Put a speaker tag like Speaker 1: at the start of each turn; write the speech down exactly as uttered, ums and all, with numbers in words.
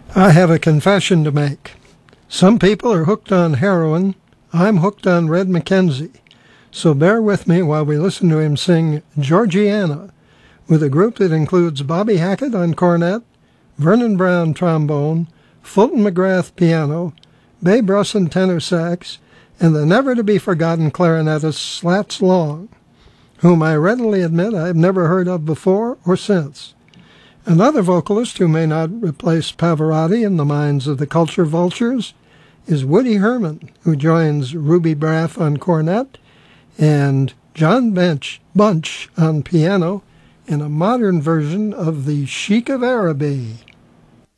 Speaker 1: I have a confession to make. Some people are hooked on heroin. I'm hooked on Red McKenzie. So bear with me while we listen to him sing Georgiana with a group that includes Bobby Hackett on cornet, Vernon Brown trombone, Fulton McGrath piano, Babe Russin tenor sax, and the never-to-be-forgotten clarinetist Slats Long, whom I readily admit I've never heard of before or since. Another vocalist who may not replace Pavarotti in the minds of the culture vultures is Woody Herman, who joins Ruby Braff on cornet and John Bench Bunch on piano in a modern version of the Sheik of Araby.